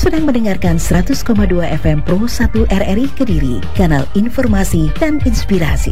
sedang mendengarkan 100,2 FM Pro 1 RRI Kediri, kanal informasi dan inspirasi.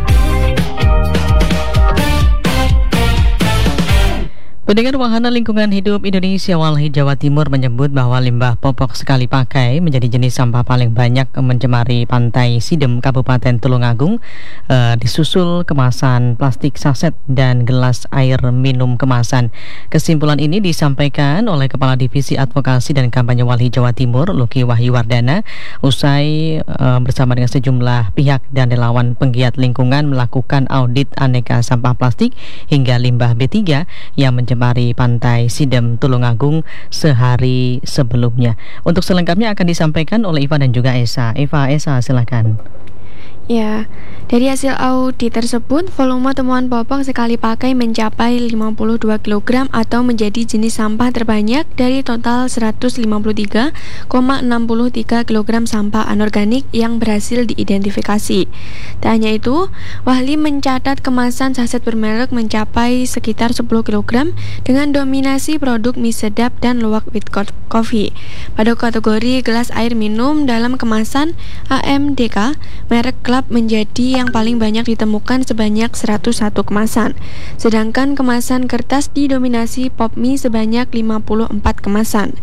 Pendengar Wahana Lingkungan Hidup Indonesia Walhi Jawa Timur menyebut bahwa limbah popok sekali pakai menjadi jenis sampah paling banyak mencemari pantai Sidem Kabupaten Tulungagung, disusul kemasan plastik saset dan gelas air minum kemasan. Kesimpulan ini disampaikan oleh Kepala Divisi Advokasi dan Kampanye Walhi Jawa Timur, Luki Wahyuwardana, usai bersama dengan sejumlah pihak dan relawan penggiat lingkungan melakukan audit aneka sampah plastik hingga limbah B3 yang mencemari pantai Sidem Tulungagung sehari sebelumnya. Untuk selengkapnya akan disampaikan oleh Iva dan juga Esa. Esa, silakan. Ya, dari hasil audit tersebut, volume temuan popok sekali pakai mencapai 52 kg atau menjadi jenis sampah terbanyak dari total 153,63 kg sampah anorganik yang berhasil diidentifikasi. Tak hanya itu, Wahli mencatat kemasan saset bermerek mencapai sekitar 10 kg dengan dominasi produk mie sedap dan luwak with coffee. Pada kategori gelas air minum dalam kemasan AMDK, merek Club menjadi yang paling banyak ditemukan sebanyak 101 kemasan. Sedangkan kemasan kertas didominasi pop mie sebanyak 54 kemasan.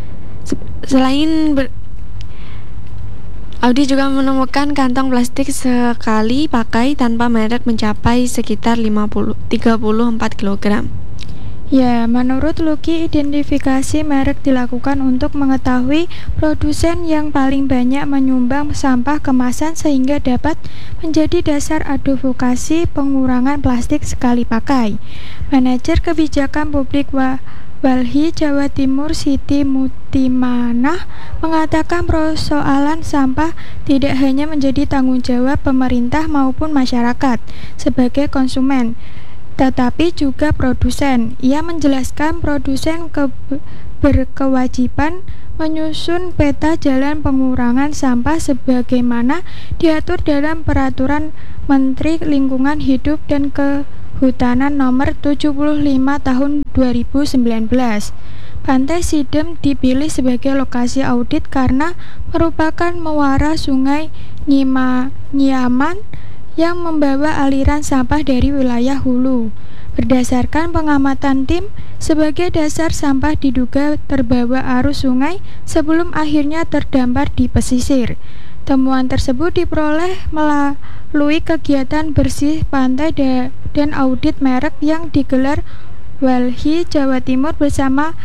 Audit juga menemukan kantong plastik sekali pakai tanpa merek mencapai sekitar 34 kg. Ya, menurut Luki, identifikasi merek dilakukan untuk mengetahui produsen yang paling banyak menyumbang sampah kemasan sehingga dapat menjadi dasar advokasi pengurangan plastik sekali pakai. Manajer Kebijakan Publik Walhi Jawa Timur Siti Mutimanah mengatakan persoalan sampah tidak hanya menjadi tanggung jawab pemerintah maupun masyarakat sebagai konsumen, tetapi juga produsen. Ia menjelaskan produsen berkewajiban menyusun peta jalan pengurangan sampah sebagaimana diatur dalam Peraturan Menteri Lingkungan Hidup dan Kehutanan Nomor 75 Tahun 2019. Pantai Sidem dipilih sebagai lokasi audit karena merupakan muara Sungai Nyiaman yang membawa aliran sampah dari wilayah hulu. Berdasarkan pengamatan tim, sebagai dasar sampah diduga terbawa arus sungai sebelum akhirnya terdampar di pesisir. Temuan tersebut diperoleh melalui kegiatan bersih pantai dan audit merek yang digelar Walhi Jawa Timur bersama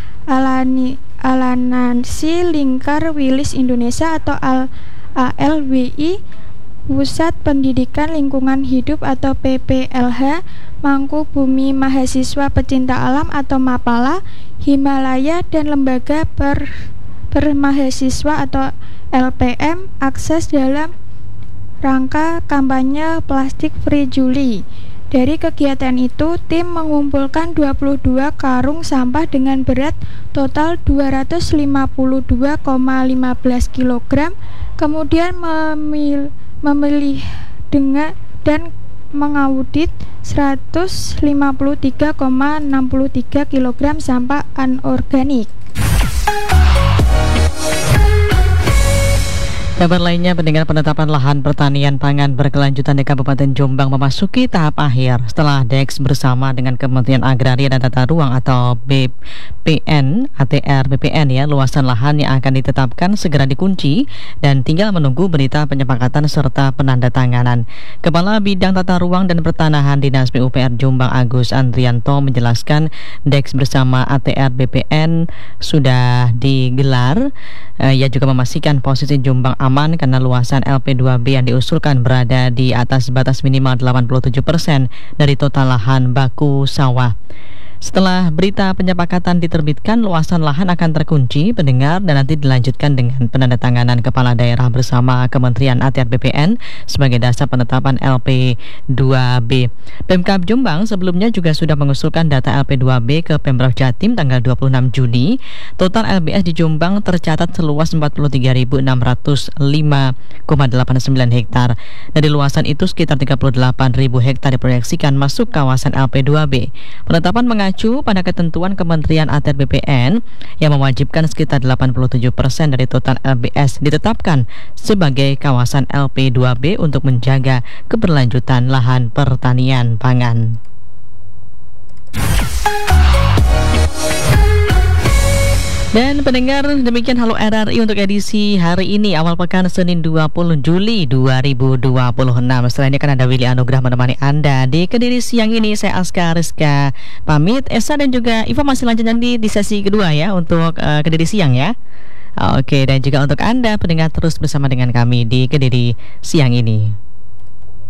Alanansi Lingkar Wilis Indonesia atau ALWI, Pusat Pendidikan Lingkungan Hidup atau PPLH, Mangku Bumi Mahasiswa Pecinta Alam atau MAPALA, Himalaya, dan Lembaga Permahasiswa atau LPM Akses dalam rangka kampanye Plastik Free Juli. Dari kegiatan itu, tim mengumpulkan 22 karung sampah dengan berat total 252,15 kg, kemudian memilih dan mengaudit 153,63 kg sampah anorganik. Kabar lainnya, pendengar, penetapan lahan pertanian pangan berkelanjutan di Kabupaten Jombang memasuki tahap akhir setelah DEX bersama dengan Kementerian Agraria dan Tata Ruang atau BPN, ATR BPN luasan lahan yang akan ditetapkan segera dikunci dan tinggal menunggu berita penyepakatan serta penandatanganan. Kepala Bidang Tata Ruang dan Pertanahan Dinas PUPR Jombang Agus Andrianto menjelaskan DEX bersama ATR BPN sudah digelar. Ia juga memastikan posisi Jombang aman karena luasan LP2B yang diusulkan berada di atas batas minimal 87% dari total lahan baku sawah. Setelah berita penyepakatan diterbitkan, luasan lahan akan terkunci, pendengar, dan nanti dilanjutkan dengan penandatanganan Kepala Daerah bersama Kementerian ATR BPN sebagai dasar penetapan LP2B. Pemkab Jombang sebelumnya juga sudah mengusulkan data LP2B ke Pemprov Jatim tanggal 26 Juni. Total LBS di Jombang tercatat seluas 43.605,89 hektar. Dari luasan itu sekitar 38.000 hektar diproyeksikan masuk kawasan LP2B. Penetapan mengacu mengacu pada ketentuan Kementerian ATR BPN yang mewajibkan sekitar 87% dari total LBS ditetapkan sebagai kawasan LP2B untuk menjaga keberlanjutan lahan pertanian pangan. Dan pendengar, demikian Halo RRI untuk edisi hari ini awal pekan Senin 20 Juli 2026. Setelah ini akan ada Willy Anugrah menemani Anda di Kediri siang ini. Saya Aska Rizka pamit. Esa dan juga Iva masih lanjut nanti di sesi kedua ya untuk Kediri siang ya. Oke, dan juga untuk Anda pendengar terus bersama dengan kami di Kediri siang ini.